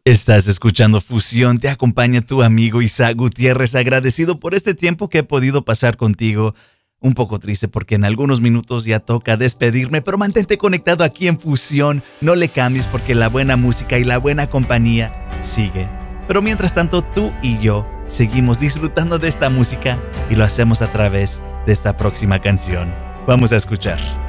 Estás escuchando Fusión, te acompaña tu amigo Isaac Gutiérrez, agradecido por este tiempo que he podido pasar contigo. Un poco triste porque en algunos minutos ya toca despedirme, pero mantente conectado aquí en Fusión, no le cambies porque la buena música y la buena compañía sigue. Pero mientras tanto, tú y yo seguimos disfrutando de esta música y lo hacemos a través de esta próxima canción. Vamos a escuchar.